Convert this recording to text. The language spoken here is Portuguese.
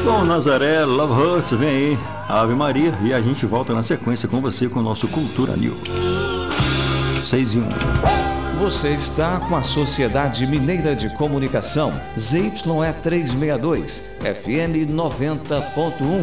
Bom, Nazaré, Love Hurts, vem aí, Ave Maria, e a gente volta na sequência com você com o nosso Cultura News. 6 e 1. Você está com a Sociedade Mineira de Comunicação, ZYE 362, FM 90.1,